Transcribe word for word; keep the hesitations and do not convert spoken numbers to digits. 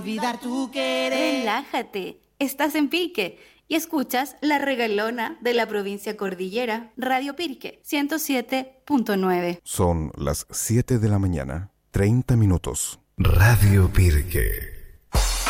Olvidar tu querer. Relájate, estás en Pirque y escuchas La Regalona de la provincia Cordillera, Radio Pirque, ciento siete punto nueve. Son las siete de la mañana, treinta minutos. Radio Pirque.